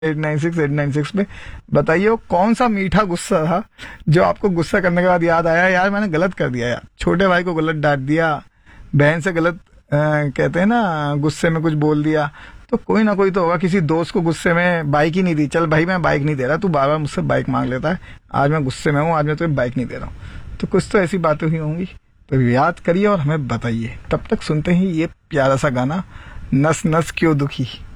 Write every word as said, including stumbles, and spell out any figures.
Eight nine six eight nine six पे बताइए वो कौन सा मीठा गुस्सा था जो आपको गुस्सा करने के बाद याद आया, यार मैंने गलत कर दिया, यार छोटे भाई को गलत डांट दिया, बहन से गलत अ, कहते हैं ना गुस्से में कुछ बोल दिया। तो कोई ना कोई तो होगा, किसी दोस्त को गुस्से में बाइक ही नहीं दी, चल भाई मैं बाइक नहीं दे रहा, तू बार बार मुझसे बाइक मांग लेता है, आज मैं गुस्से में हूँ, आज मैं तुझे बाइक नहीं दे रहा हूँ। तो कुछ तो ऐसी बातें हुई होंगी, तो याद करिए और हमें बताइए। तब तक सुनते ही ये प्यारा सा गाना, नस नस क्यों दुखी।